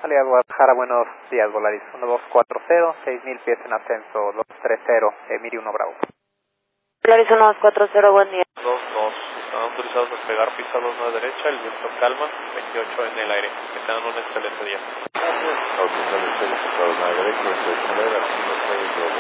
Alias Guadalajara, buenos días, Volaris 1240, 6000 pies en ascenso, 230, Miri 1 Bravo. Volaris 1240, buen día. 2-2, están autorizados a despegar pista 2 derecha, el viento calma, 28 en el aire. Que tengan un excelente día. Gracias. Autorizados a despegar pista 2 derecha, 28 en el aire,